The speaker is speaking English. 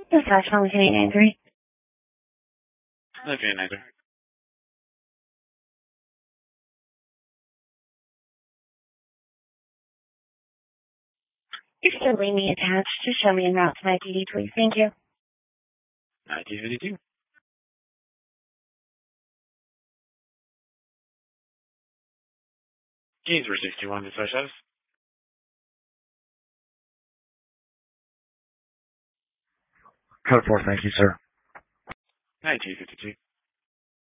Dispatch from 893. Okay, neither. If you leave me attached to show me en route to my PD, please. Thank you. 1952. Keys were 61 to such status. Code 4, thank you, sir. 1952.